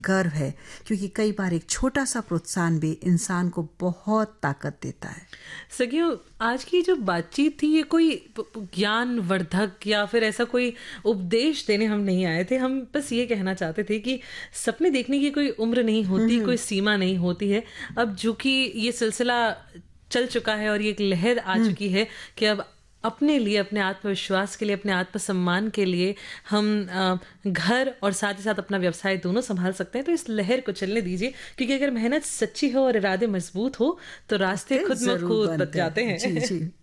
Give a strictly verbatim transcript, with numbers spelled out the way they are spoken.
गर्व है, क्योंकि कई बार एक छोटा सा प्रोत्साहन भी इंसान को बहुत ताकत देता है। सखियों, आज की जो बातचीत थी ये कोई ज्ञान वर्धक या फिर ऐसा कोई उपदेश देने हम नहीं आए थे। हम बस ये कहना चाहते थे कि सपने देखने की कोई उम्र नहीं होती, कोई सीमा नहीं होती है। अब जो कि ये सिलसिला चल चुका है और ये एक लहर आ चुकी है कि अब अपने लिए, अपने आत्मविश्वास के लिए, अपने आत्मसम्मान के लिए हम घर और साथ ही साथ अपना व्यवसाय दोनों संभाल सकते हैं। तो इस लहर को चलने दीजिए, क्योंकि अगर मेहनत सच्ची हो और इरादे मजबूत हो तो रास्ते खुद ब खुद बन जाते हैं। जी जी